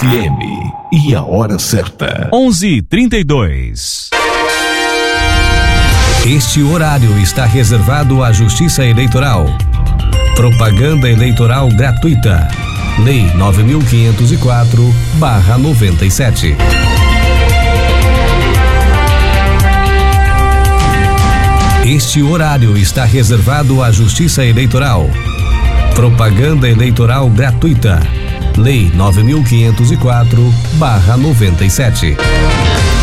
FM e a hora certa. 11h32. Este horário está reservado à Justiça Eleitoral. Propaganda eleitoral gratuita. Lei 9.504/97. Este horário está reservado à Justiça Eleitoral. Propaganda eleitoral gratuita. Lei 9.504/97.